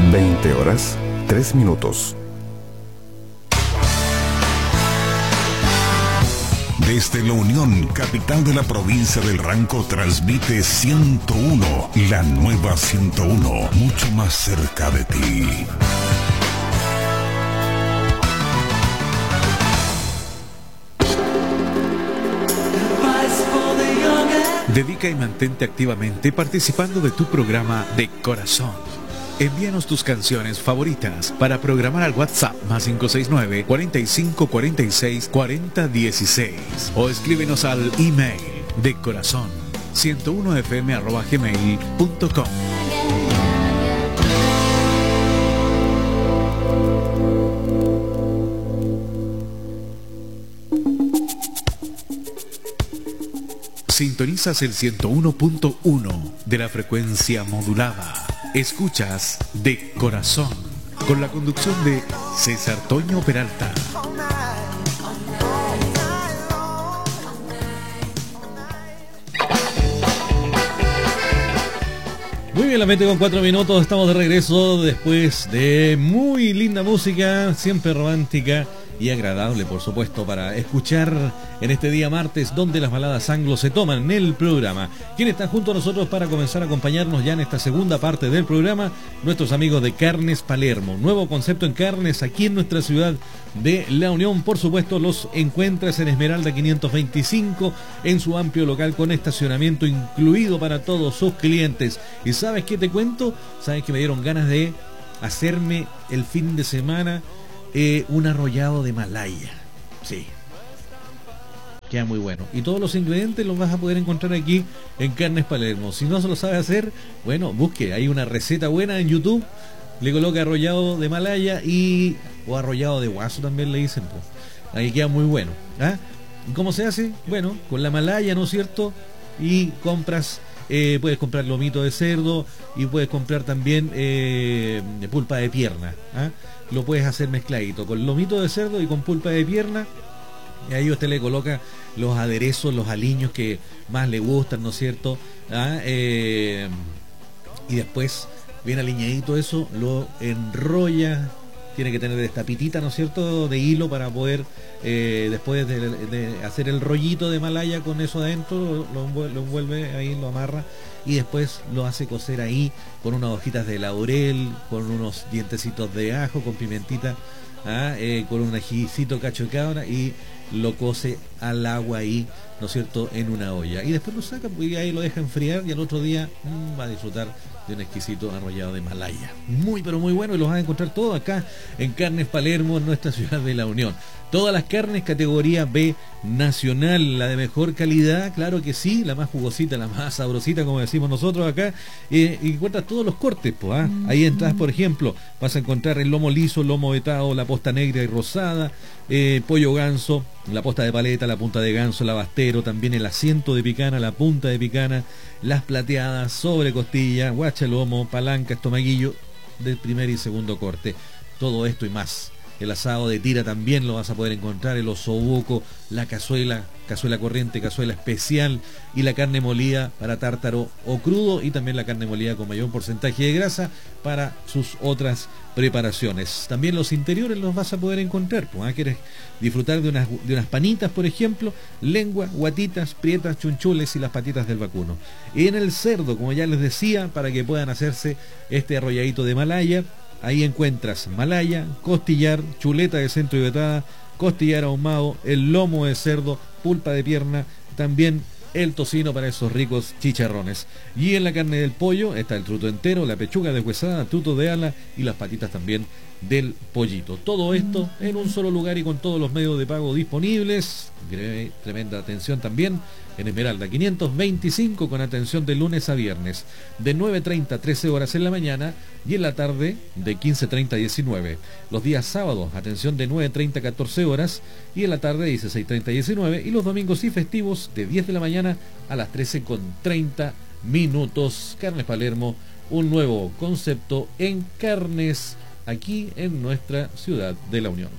20 horas, 3 minutos. Desde La Unión, capital de la provincia del Ranco, transmite 101, la nueva 101, mucho más cerca de ti. Dedica y mantente activamente participando de tu programa de corazón. Envíanos tus canciones favoritas para programar al WhatsApp más 569 45 46 40 16 o escríbenos al email de corazón 101fm@gmail.com. Sintonizas el 101.1 de la frecuencia modulada. Escuchas De Corazón, con la conducción de César Toño Peralta. Muy bien, la 20:04 minutos, estamos de regreso después de muy linda música, siempre romántica y agradable, por supuesto, para escuchar en este día martes, donde las baladas anglo se toman en el programa. ¿Quién está junto a nosotros para comenzar a acompañarnos ya en esta segunda parte del programa? Nuestros amigos de Carnes Palermo. Nuevo concepto en carnes aquí en nuestra ciudad de La Unión. Por supuesto, los encuentras en Esmeralda 525, en su amplio local con estacionamiento incluido para todos sus clientes. ¿Y sabes qué te cuento? ¿Sabes que me dieron ganas de hacerme el fin de semana un arrollado de malaya? Sí, queda muy bueno. Y todos los ingredientes los vas a poder encontrar aquí en Carnes Palermo. Si no se lo sabe hacer, bueno, busque. Hay una receta buena en YouTube. Le coloca arrollado de malaya o arrollado de guaso también le dicen, pues. Ahí queda muy bueno. ¿Ah? ¿Y cómo se hace? Bueno, con la malaya, ¿no es cierto? Y compras, puedes comprar lomito de cerdo y puedes comprar también pulpa de pierna. ¿Ah? Lo puedes hacer mezcladito con lomito de cerdo y con pulpa de pierna. Y ahí usted le coloca los aderezos, los aliños que más le gustan, ¿no es cierto? ¿Ah? Y después, bien aliñadito eso, lo enrolla. Tiene que tener esta pitita, ¿no es cierto?, de hilo para poder, después de hacer el rollito de malaya con eso adentro, lo envuelve ahí, lo amarra y después lo hace cocer ahí con unas hojitas de laurel, con unos dientecitos de ajo, con pimentita, con un ajicito cacho de cabra y lo cose al agua ahí, ¿no es cierto?, en una olla. Y después lo saca y ahí lo deja enfriar y al otro día va a disfrutar de un exquisito arrollado de malaya. Muy, pero muy bueno, y los vas a encontrar todo acá en Carnes Palermo, en nuestra ciudad de La Unión. Todas las carnes categoría B nacional, la de mejor calidad, claro que sí, la más jugosita, la más sabrosita, como decimos nosotros acá, y encuentras todos los cortes, pues, ahí entras, por ejemplo, vas a encontrar el lomo liso, lomo vetado, la posta negra y rosada, pollo ganso, la posta de paleta, la punta de ganso, el abastero, también el asiento de picana, la punta de picana, las plateadas, sobre costilla, guachalomo, palanca, estomaguillo del primer y segundo corte, todo esto y más. El asado de tira también lo vas a poder encontrar, el osobuco, la cazuela corriente, cazuela especial y la carne molida para tártaro o crudo y también la carne molida con mayor porcentaje de grasa para sus otras preparaciones. También los interiores los vas a poder encontrar, pues, ¿quieres disfrutar de unas panitas, por ejemplo? Lengua, guatitas, prietas, chunchules y las patitas del vacuno. Y en el cerdo, como ya les decía, para que puedan hacerse este arrolladito de malaya, ahí encuentras malaya, costillar, chuleta de centro y vetada, costillar ahumado, el lomo de cerdo, pulpa de pierna, también el tocino para esos ricos chicharrones. Y en la carne del pollo está el truto entero, la pechuga deshuesada, truto de ala y las patitas también del pollito. Todo esto en un solo lugar y con todos los medios de pago disponibles. Tremenda atención también en Esmeralda 525, con atención de lunes a viernes de 9:30 a 13 horas en la mañana y en la tarde de 15:30 a 19. Los días sábados, atención de 9:30 a 14 horas y en la tarde de 16:30 a 19, y los domingos y festivos de 10 de la mañana a las 13:30 minutos. Carnes Palermo, un nuevo concepto en carnes aquí en nuestra ciudad de La Unión.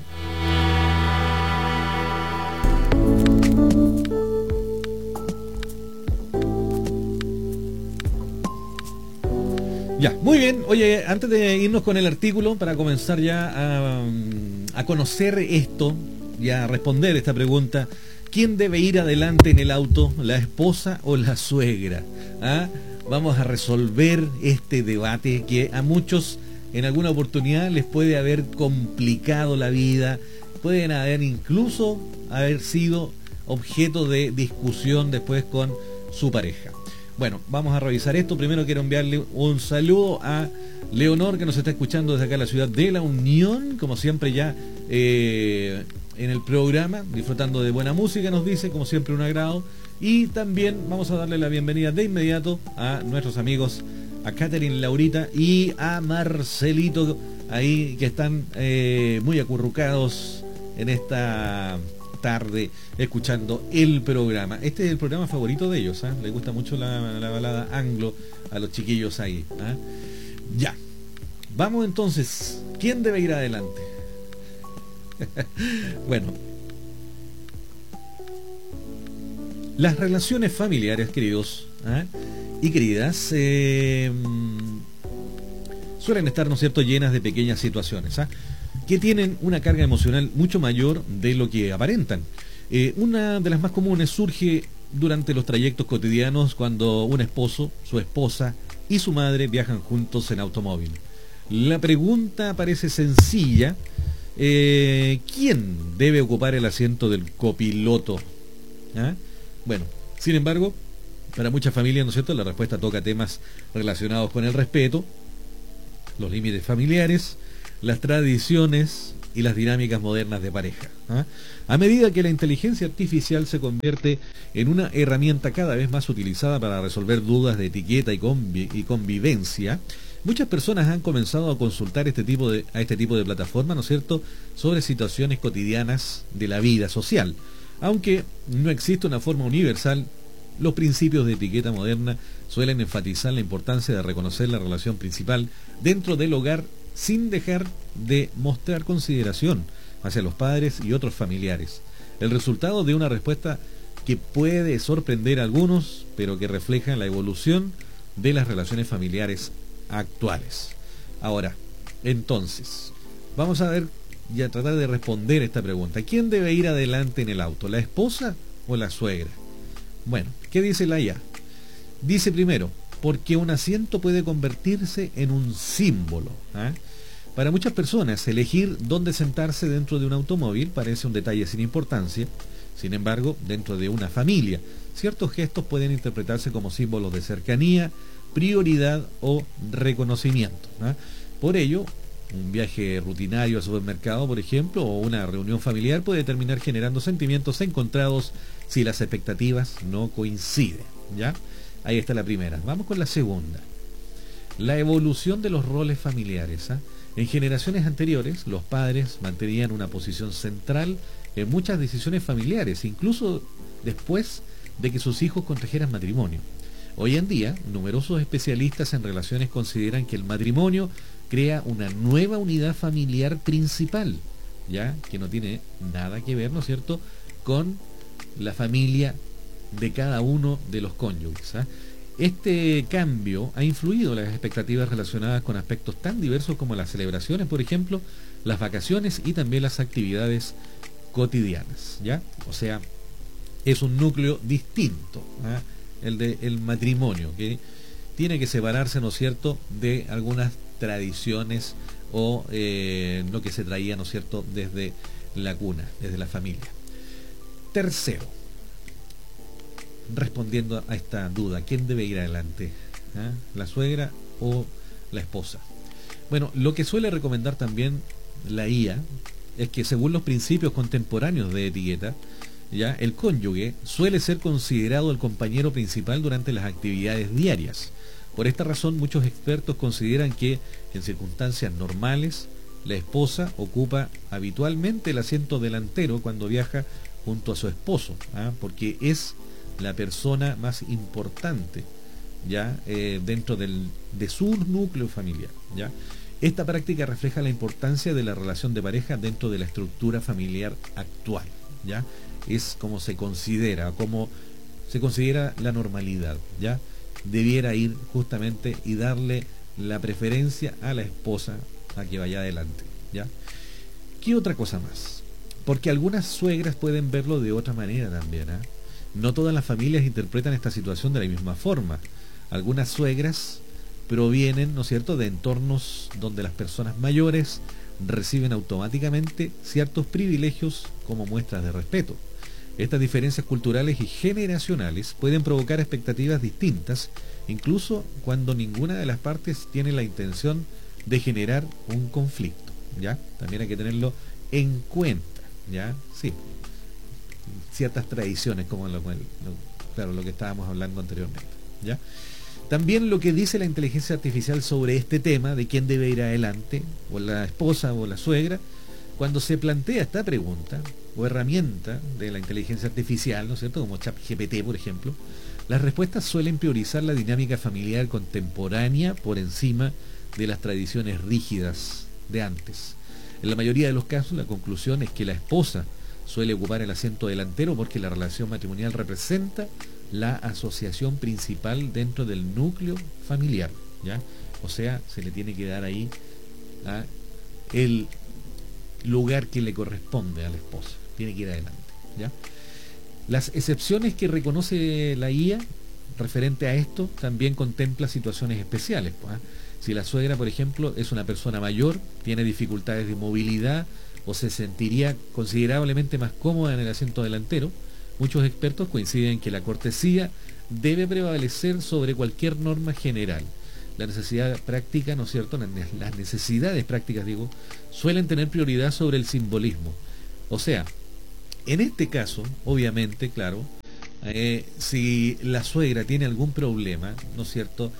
Ya, muy bien. Oye, antes de irnos con el artículo, para comenzar ya a conocer esto y a responder esta pregunta, ¿quién debe ir adelante en el auto, la esposa o la suegra? ¿Ah? Vamos a resolver este debate que a muchos en alguna oportunidad les puede haber complicado la vida, pueden haber incluso haber sido objeto de discusión después con su pareja. Bueno, vamos a revisar esto. Primero quiero enviarle un saludo a Leonor, que nos está escuchando desde acá en la ciudad de La Unión, como siempre ya en el programa, disfrutando de buena música, nos dice, como siempre un agrado. Y también vamos a darle la bienvenida de inmediato a nuestros amigos, a Catherine, Laurita y a Marcelito, ahí que están muy acurrucados en esta tarde escuchando el programa. Este es el programa favorito de ellos, ¿eh? Les gusta mucho la balada anglo a los chiquillos ahí, ¿eh? Ya, vamos entonces. ¿Quién debe ir adelante? Bueno, las relaciones familiares, queridos, ¿eh? Y queridas, suelen estar, ¿no es cierto?, llenas de pequeñas situaciones, ¿eh?, que tienen una carga emocional mucho mayor de lo que aparentan. Una de las más comunes surge durante los trayectos cotidianos, cuando un esposo, su esposa y su madre viajan juntos en automóvil. La pregunta parece sencilla: ¿quién debe ocupar el asiento del copiloto? ¿Ah? Bueno, sin embargo, para muchas familias, ¿no es cierto?, la respuesta toca temas relacionados con el respeto, los límites familiares, las tradiciones y las dinámicas modernas de pareja. ¿Ah? A medida que la inteligencia artificial se convierte en una herramienta cada vez más utilizada para resolver dudas de etiqueta y convivencia, muchas personas han comenzado a consultar este tipo de plataformas, ¿no es cierto?, sobre situaciones cotidianas de la vida social. Aunque no existe una forma universal, los principios de etiqueta moderna suelen enfatizar la importancia de reconocer la relación principal dentro del hogar, sin dejar de mostrar consideración hacia los padres y otros familiares. El resultado de una respuesta que puede sorprender a algunos, pero que refleja la evolución de las relaciones familiares actuales. Ahora, entonces, vamos a ver y a tratar de responder esta pregunta. ¿Quién debe ir adelante en el auto, la esposa o la suegra? Bueno, ¿qué dice la IA? Dice primero, porque un asiento puede convertirse en un símbolo. ¿Eh? Para muchas personas, elegir dónde sentarse dentro de un automóvil parece un detalle sin importancia. Sin embargo, dentro de una familia, ciertos gestos pueden interpretarse como símbolos de cercanía, prioridad o reconocimiento. ¿Eh? Por ello, un viaje rutinario al supermercado, por ejemplo, o una reunión familiar puede terminar generando sentimientos encontrados si las expectativas no coinciden. ¿Ya? Ahí está la primera. Vamos con la segunda. La evolución de los roles familiares. ¿Eh? En generaciones anteriores, los padres mantenían una posición central en muchas decisiones familiares, incluso después de que sus hijos contrajeran matrimonio. Hoy en día, numerosos especialistas en relaciones consideran que el matrimonio crea una nueva unidad familiar principal, ya que no tiene nada que ver, ¿no es cierto?, con la familia de cada uno de los cónyuges. ¿Eh? Este cambio ha influido en las expectativas relacionadas con aspectos tan diversos como las celebraciones, por ejemplo, las vacaciones y también las actividades cotidianas. ¿Ya? O sea, es un núcleo distinto, ¿eh?, el del matrimonio, que tiene que separarse, ¿no es cierto?, de algunas tradiciones o lo que se traía, ¿no es cierto?, desde la cuna, desde la familia. Tercero, respondiendo a esta duda, ¿quién debe ir adelante? ¿Ah? ¿La suegra o la esposa? Bueno, lo que suele recomendar también la IA es que, según los principios contemporáneos de etiqueta, ya el cónyuge suele ser considerado el compañero principal durante las actividades diarias. Por esta razón, muchos expertos consideran que, en circunstancias normales, la esposa ocupa habitualmente el asiento delantero cuando viaja junto a su esposo, ¿ah?, porque es la persona más importante, ya dentro de su núcleo familiar. ¿Ya? Esta práctica refleja la importancia de la relación de pareja dentro de la estructura familiar actual. ¿Ya? Es como se considera la normalidad. ¿Ya? Debiera ir justamente y darle la preferencia a la esposa a que vaya adelante, ¿ya? ¿Qué otra cosa más? Porque algunas suegras pueden verlo de otra manera también, ¿eh? No todas las familias interpretan esta situación de la misma forma. Algunas suegras provienen, ¿no es cierto?, de entornos donde las personas mayores reciben automáticamente ciertos privilegios como muestras de respeto. Estas diferencias culturales y generacionales pueden provocar expectativas distintas, incluso cuando ninguna de las partes tiene la intención de generar un conflicto, ¿ya? También hay que tenerlo en cuenta, ¿ya? Sí, ciertas tradiciones como lo que estábamos hablando anteriormente, ¿ya? También lo que dice la inteligencia artificial sobre este tema de quién debe ir adelante, o la esposa o la suegra, cuando se plantea esta pregunta o herramienta de la inteligencia artificial, ¿no es cierto?, como ChatGPT, por ejemplo, las respuestas suelen priorizar la dinámica familiar contemporánea por encima de las tradiciones rígidas de antes. En la mayoría de los casos, la conclusión es que la esposa suele ocupar el asiento delantero porque la relación matrimonial representa la asociación principal dentro del núcleo familiar, ¿ya? O sea, se le tiene que dar ahí el lugar que le corresponde a la esposa, tiene que ir adelante, ¿ya? Las excepciones que reconoce la IA referente a esto también contempla situaciones especiales, ¿eh? Si la suegra, por ejemplo, es una persona mayor, tiene dificultades de movilidad o se sentiría considerablemente más cómoda en el asiento delantero, muchos expertos coinciden en que la cortesía debe prevalecer sobre cualquier norma general. La necesidad práctica, ¿no es cierto?, las necesidades prácticas, digo, suelen tener prioridad sobre el simbolismo. O sea, en este caso, obviamente, claro, si la suegra tiene algún problema, ¿no es cierto?,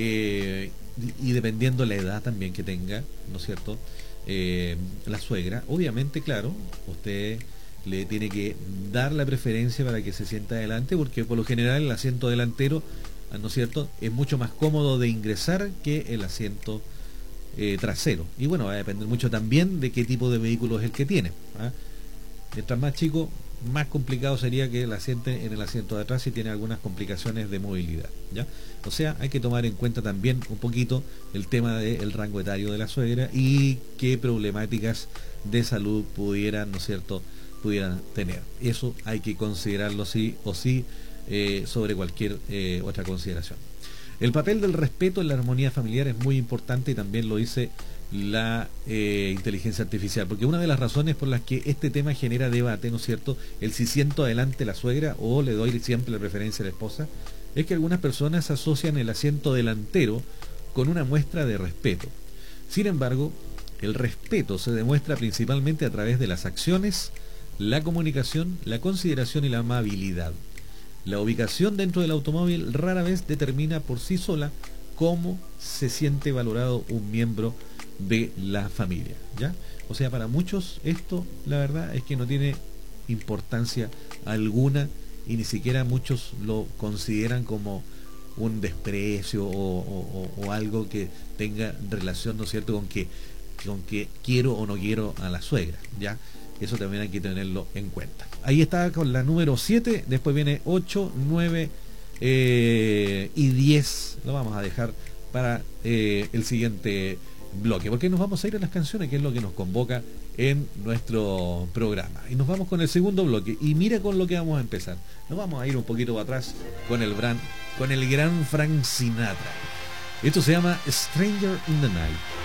y dependiendo la edad también que tenga, ¿no es cierto?, la suegra, obviamente, claro, usted le tiene que dar la preferencia para que se sienta adelante, porque por lo general el asiento delantero, ¿no es cierto?, es mucho más cómodo de ingresar que el asiento trasero. Y bueno, va a depender mucho también de qué tipo de vehículo es el que tiene, ¿ah? Mientras más chico, más complicado sería que la siente en el asiento de atrás si tiene algunas complicaciones de movilidad, ¿ya? O sea, hay que tomar en cuenta también un poquito el tema del rango etario de la suegra y qué problemáticas de salud pudieran, ¿no es cierto?, pudieran tener. Eso hay que considerarlo sí o sí sobre cualquier otra consideración. El papel del respeto en la armonía familiar es muy importante y también lo dice la inteligencia artificial, porque una de las razones por las que este tema genera debate, ¿no es cierto?, el si siento adelante la suegra o le doy siempre la preferencia a la esposa, es que algunas personas asocian el asiento delantero con una muestra de respeto. Sin embargo, el respeto se demuestra principalmente a través de las acciones, la comunicación, la consideración y la amabilidad. La ubicación dentro del automóvil rara vez determina por sí sola cómo se siente valorado un miembro de la familia, ¿ya? O sea, para muchos esto, la verdad es que no tiene importancia alguna y ni siquiera muchos lo consideran como un desprecio o algo que tenga relación, ¿no es cierto?, con que quiero o no quiero a la suegra, ¿ya? Eso también hay que tenerlo en cuenta. Ahí está con la número 7, después viene 8, 9 y 10. Lo vamos a dejar para el siguiente bloque, porque nos vamos a ir a las canciones, que es lo que nos convoca en nuestro programa. Y nos vamos con el segundo bloque. Y mira con lo que vamos a empezar. Nos vamos a ir un poquito para atrás con el gran Frank Sinatra. Esto se llama Stranger in the Night.